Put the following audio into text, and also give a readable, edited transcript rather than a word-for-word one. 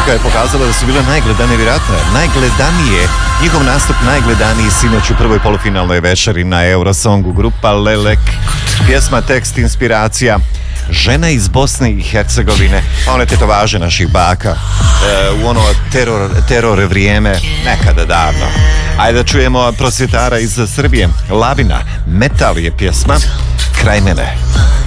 statistika je pokazala da su bile najgledanije, vjerojatno najgledanije, njihov nastup najgledaniji sinoć u prvoj polufinalnoj večeri na Eurosongu. Grupa Lelek, pjesma, tekst, inspiracija, žena iz Bosne i Hercegovine, one tetovaže naših baka u ono teror vrijeme nekada davno. Ajde da čujemo prosvjetara iz Srbije, Lavina, Metal je pjesma, Kraj mene.